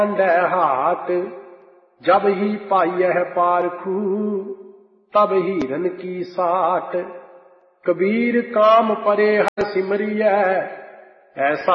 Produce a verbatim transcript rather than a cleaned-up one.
डै हाट जब ही पाइयह पारखू तब हीरन की साट। कबीर काम परे हर सिमरिय ऐसा